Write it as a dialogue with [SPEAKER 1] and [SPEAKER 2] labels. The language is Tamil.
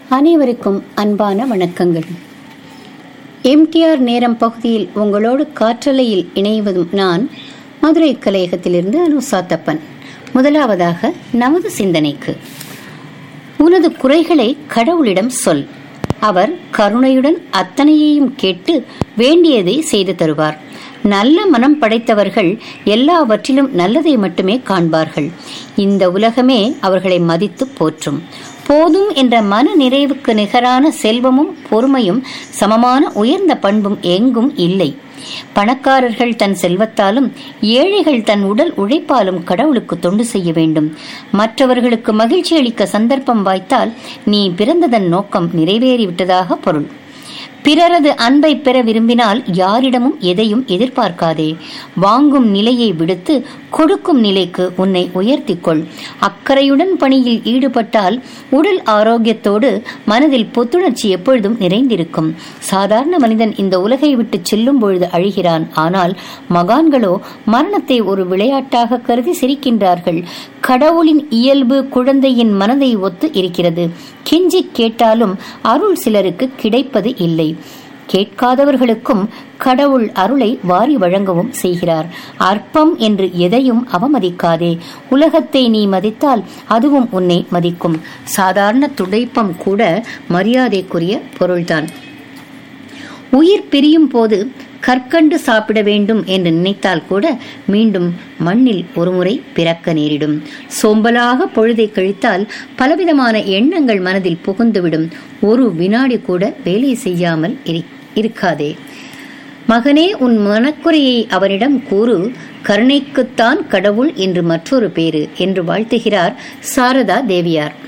[SPEAKER 1] அனைவருக்கும் அன்பான வணக்கங்கள். எம்டிஆர் நேரம் பகுதியில் உங்களோடு காற்றலையில் இணைவதும் நான், மதுரை கலையகத்திலிருந்து அனுசாத்தப்பன். முதலாவதாக நமது சிந்தனைக்கு. உனது குறைகளை கடவுளிடம் சொல். அவர் கருணையுடன் அத்தனையையும் கேட்டு வேண்டியதை செய்து தருவார். நல்ல மனம் படைத்தவர்கள் எல்லாவற்றிலும் நல்லதை மட்டுமே காண்பார்கள். இந்த உலகமே அவர்களை மதித்து போற்றும். போதும் என்ற மன நிறைவுக்கு நிகரான செல்வமும் பொறுமையும் சமமான உயர்ந்த பண்பும் எங்கும் இல்லை. பணக்காரர்கள் தன் செல்வத்தாலும் ஏழைகள் தன் உடல் உழைப்பாலும் கடவுளுக்கு தொண்டு செய்ய வேண்டும். மற்றவர்களுக்கு மகிழ்ச்சி அளிக்க சந்தர்ப்பம் வாய்த்தால் நீ பிறந்ததன் நோக்கம் நிறைவேறிவிட்டதாக பொருள். பிறரது அன்பை பெற விரும்பினால் யாரிடமும் எதையும் எதிர்பார்க்காதே. வாங்கும் நிலையை விடுத்து கொடுக்கும் நிலைக்கு உன்னை உயர்த்திக்கொள். அக்கறையுடன் பணியில் ஈடுபட்டால் உடல் ஆரோக்கியத்தோடு மனதில் புத்துணர்ச்சி எப்பொழுதும் நிறைந்திருக்கும். சாதாரண மனிதன் இந்த உலகை விட்டு செல்லும் பொழுது அழுகிறான். ஆனால் மகான்களோ மரணத்தை ஒரு விளையாட்டாக கருதி சிரிக்கின்றார்கள். கடவுளின் இயல்பு குழந்தையின் மனதை ஒத்து இருக்கிறது. கெஞ்சி கேட்டாலும் அருள் சிலருக்கு கிடைப்பது இல்லை. கேட்காதவர்களுக்கும் கடவுள் அருளை வாரி வழங்கவும் செய்கிறார். அற்பம் என்று எதையும் அவமதிக்காதே. உலகத்தை நீ மதித்தால் அதுவும் உன்னை மதிக்கும். சாதாரண துடைப்பம் கூட மரியாதைக்குரிய பொருள்தான். உயிர் பிரியும் போது கற்கண்டு சாப்பிட வேண்டும் என்று நினைத்தால் கூட மீண்டும் மண்ணில் ஒருமுறை பிறக்க நேரிடும். சோம்பலாக பொழுதை கழித்தால் பலவிதமான எண்ணங்கள் மனதில் புகுந்துவிடும். ஒரு வினாடி கூட வேலை செய்யாமல் இருக்காதே. மகனே, உன் மனக்குறையை அவனிடம் கூறு. கருணைக்குத்தான் கடவுள் என்று மற்றொரு பேரு என்று வாழ்த்துகிறார் சாரதா தேவியார்.